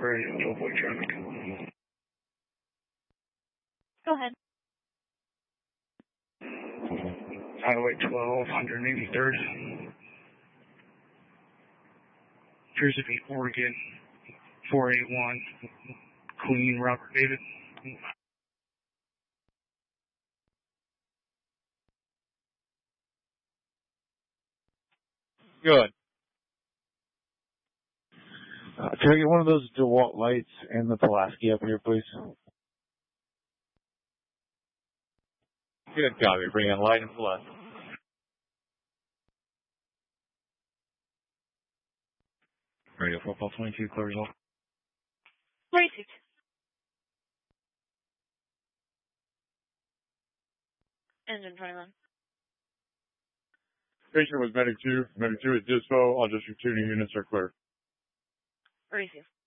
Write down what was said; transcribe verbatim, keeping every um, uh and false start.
Radio, Doughboy traffic. Go ahead. Highway twelve, one eighty-third. Appears to be Oregon, four eight one, Queen, Robert David. Good. Uh, can I get one of those DeWalt lights and the Pulaski up here, please? Good copy. Bring in light and plus. Radio football twenty-two, clears off. thirty-six. Engine twenty-one. Patient was Medic two. Medic two is Dispo. All District two new units are clear. Receive.